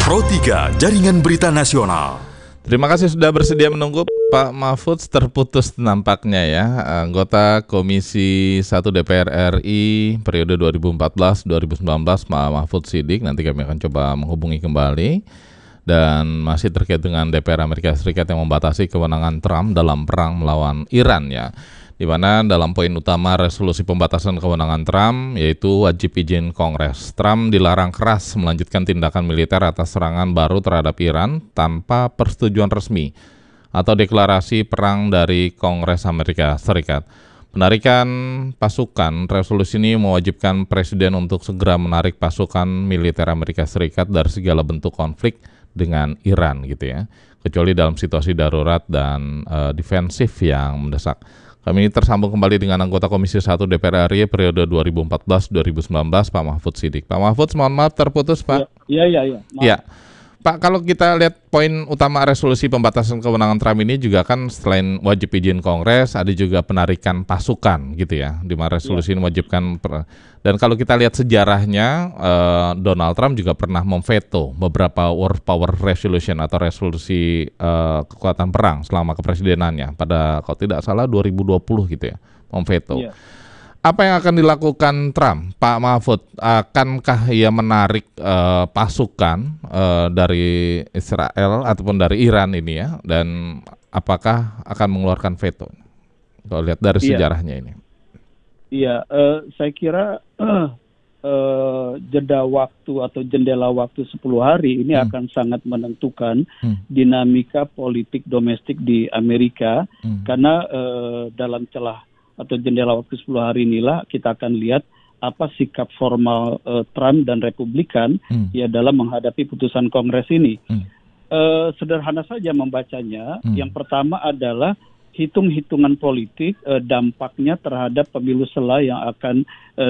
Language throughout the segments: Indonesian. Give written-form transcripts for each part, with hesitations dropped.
Pro 3 Jaringan Berita Nasional. Terima kasih sudah bersedia menunggu Pak Mahfudz. Terputus nampaknya ya, anggota Komisi 1 DPR RI periode 2014-2019 Pak Mahfudz Siddiq. Nanti kami akan coba menghubungi kembali. Dan masih terkait dengan DPR Amerika Serikat yang membatasi kewenangan Trump dalam perang melawan Iran ya. Di mana dalam poin utama resolusi pembatasan kewenangan Trump yaitu wajib izin Kongres. Trump dilarang keras melanjutkan tindakan militer atas serangan baru terhadap Iran tanpa persetujuan resmi atau deklarasi perang dari Kongres Amerika Serikat. Penarikan pasukan, resolusi ini mewajibkan Presiden untuk segera menarik pasukan militer Amerika Serikat dari segala bentuk konflik dengan Iran gitu ya, kecuali dalam situasi darurat dan defensif yang mendesak. Kami ini tersambung kembali dengan anggota Komisi 1 DPR RI periode 2014-2019 Pak Mahfudz Siddiq. Pak Mahfudz, mohon maaf terputus Pak. Iya. Ya, Pak, kalau kita lihat poin utama resolusi pembatasan kewenangan Trump ini juga kan selain wajib izin Kongres, ada juga penarikan pasukan gitu ya, di mana resolusi ini mewajibkan. Dan kalau kita lihat sejarahnya, Donald Trump juga pernah memveto beberapa World Power Resolution atau resolusi kekuatan perang selama kepresidenannya pada kalau tidak salah 2020 gitu ya, memveto. Apa yang akan dilakukan Trump, Pak Mahfudz? Akankah ia menarik pasukan dari Israel ataupun dari Iran ini ya? Dan apakah akan mengeluarkan veto? Kalau lihat dari sejarahnya ini. Iya, saya kira jeda waktu atau jendela waktu 10 hari ini akan sangat menentukan dinamika politik domestik di Amerika. Karena dalam celah atau jendela waktu 10 hari inilah kita akan lihat apa sikap formal Trump dan Republikan ya dalam menghadapi putusan Kongres ini. Sederhana saja membacanya. Yang pertama adalah hitung-hitungan politik dampaknya terhadap pemilu sela yang akan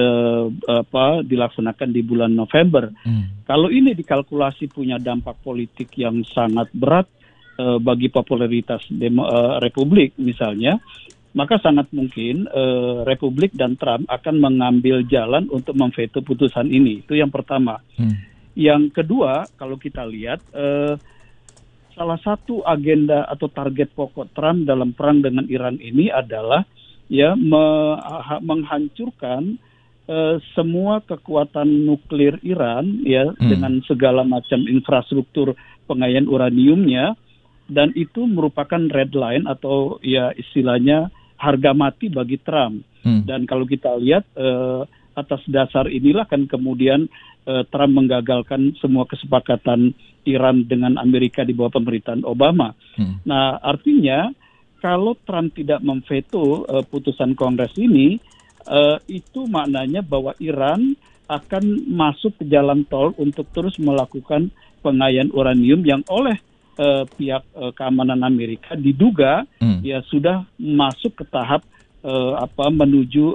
dilaksanakan di bulan November. Kalau ini dikalkulasi punya dampak politik yang sangat berat bagi popularitas Republik misalnya, maka sangat mungkin Republik dan Trump akan mengambil jalan untuk memveto putusan ini. Itu yang pertama. Yang kedua, kalau kita lihat salah satu agenda atau target pokok Trump dalam perang dengan Iran ini adalah ya menghancurkan semua kekuatan nuklir Iran ya dengan segala macam infrastruktur pengaian uraniumnya, dan itu merupakan red line atau ya istilahnya harga mati bagi Trump. Dan kalau kita lihat atas dasar inilah kan kemudian Trump menggagalkan semua kesepakatan Iran dengan Amerika di bawah pemerintahan Obama. Nah, artinya kalau Trump tidak memveto putusan Kongres ini, itu maknanya bahwa Iran akan masuk ke jalan tol untuk terus melakukan pengaian uranium yang oleh pihak keamanan Amerika diduga ya sudah masuk ke tahap menuju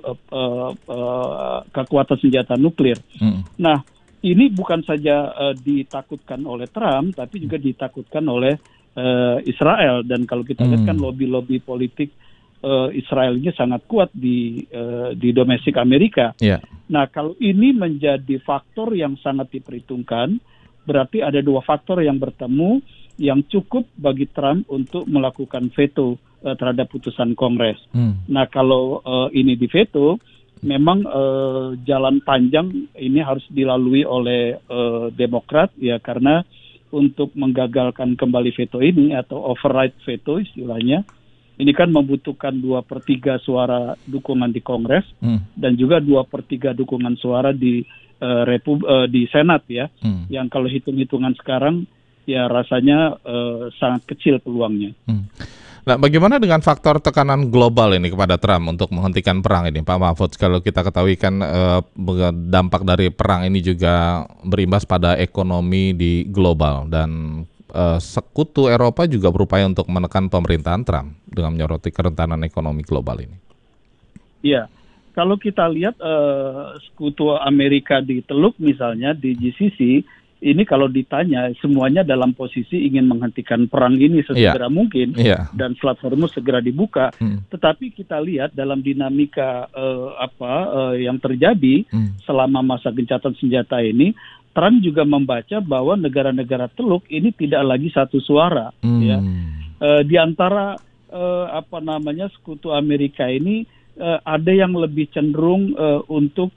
kekuatan senjata nuklir. Nah, ini bukan saja ditakutkan oleh Trump, tapi juga ditakutkan oleh Israel. Dan kalau kita lihat kan lobby-lobby politik Israel ini sangat kuat di domestik Amerika. Nah, kalau ini menjadi faktor yang sangat diperhitungkan, berarti ada dua faktor yang bertemu yang cukup bagi Trump untuk melakukan veto terhadap putusan Kongres. Nah, kalau ini diveto, memang jalan panjang ini harus dilalui oleh Demokrat ya, karena untuk menggagalkan kembali veto ini atau override veto istilahnya, ini kan membutuhkan 2/3 suara dukungan di Kongres dan juga 2/3 dukungan suara di Senat ya, yang kalau hitung-hitungan sekarang ya rasanya sangat kecil peluangnya. Nah, bagaimana dengan faktor tekanan global ini kepada Trump untuk menghentikan perang ini, Pak Mahfudz? Kalau kita ketahui kan dampak dari perang ini juga berimbas pada ekonomi di global, dan sekutu Eropa juga berupaya untuk menekan pemerintahan Trump dengan menyoroti kerentanan ekonomi global ini. Iya, kalau kita lihat sekutu Amerika di Teluk misalnya di GCC, ini kalau ditanya semuanya dalam posisi ingin menghentikan perang ini sesegera mungkin dan Selat Hormuz segera dibuka. Tetapi kita lihat dalam dinamika yang terjadi selama masa gencatan senjata ini, Trump juga membaca bahwa negara-negara Teluk ini tidak lagi satu suara, ya. Di antara sekutu Amerika ini ada yang lebih cenderung untuk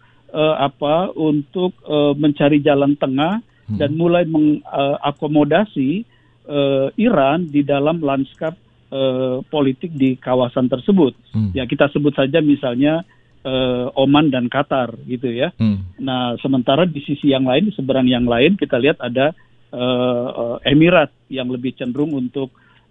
mencari jalan tengah dan mulai mengakomodasi Iran di dalam lanskap politik di kawasan tersebut. Ya, kita sebut saja misalnya Oman dan Qatar gitu ya. Nah, sementara di sisi yang lain, di seberang yang lain kita lihat ada Emirat yang lebih cenderung untuk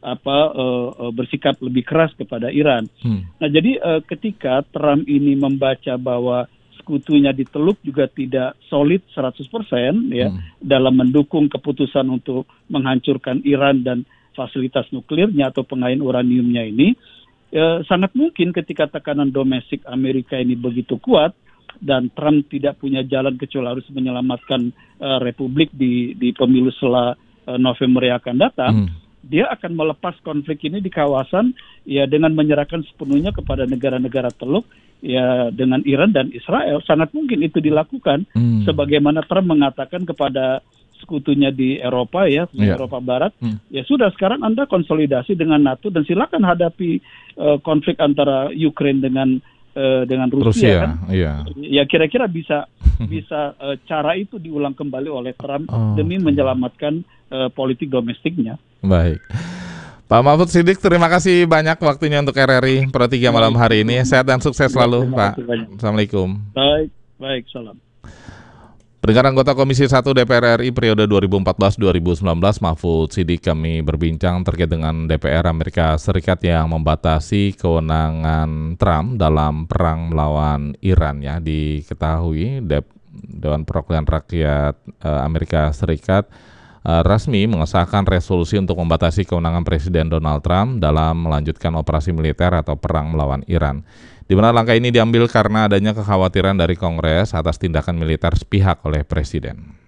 bersikap lebih keras kepada Iran. Nah, jadi ketika Trump ini membaca bahwa sekutunya di Teluk juga tidak solid 100% ya dalam mendukung keputusan untuk menghancurkan Iran dan fasilitas nuklirnya atau pengaian uraniumnya ini, sangat mungkin ketika tekanan domestik Amerika ini begitu kuat dan Trump tidak punya jalan kecuali harus menyelamatkan Republik di pemilu setelah November yang akan datang, dia akan melepas konflik ini di kawasan ya dengan menyerahkan sepenuhnya kepada negara-negara Teluk ya dengan Iran dan Israel. Sangat mungkin itu dilakukan sebagaimana Trump mengatakan kepada sekutunya di Eropa ya, Eropa Barat, ya sudah sekarang Anda konsolidasi dengan NATO dan silakan hadapi konflik antara Ukraine dengan Rusia kan? Ya kira-kira bisa cara itu diulang kembali oleh Trump demi menyelamatkan politik domestiknya. Baik. Pak Mahfud Siddiq, terima kasih banyak waktunya untuk RRI Pro 3 malam hari ini. Sehat dan sukses selalu, Pak. Assalamualaikum. Baik, salam. Pendengar anggota Komisi 1 DPR RI periode 2014-2019, Mahfud Siddiq, kami berbincang terkait dengan DPR Amerika Serikat yang membatasi kewenangan Trump dalam perang melawan Iran. Ya, diketahui Dewan Perwakilan Rakyat Amerika Serikat resmi mengesahkan resolusi untuk membatasi kewenangan Presiden Donald Trump dalam melanjutkan operasi militer atau perang melawan Iran. Di mana langkah ini diambil karena adanya kekhawatiran dari Kongres atas tindakan militer sepihak oleh Presiden.